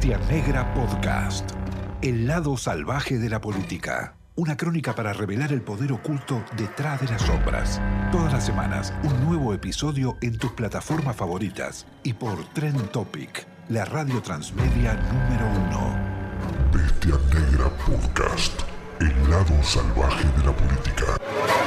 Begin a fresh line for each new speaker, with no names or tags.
Bestia Negra Podcast. El lado salvaje de la política. Una crónica para revelar el poder oculto detrás de las sombras. Todas las semanas, un nuevo episodio en tus plataformas favoritas y por Trend Topic, la radio transmedia número 1.
Bestia Negra Podcast. El lado salvaje de la política.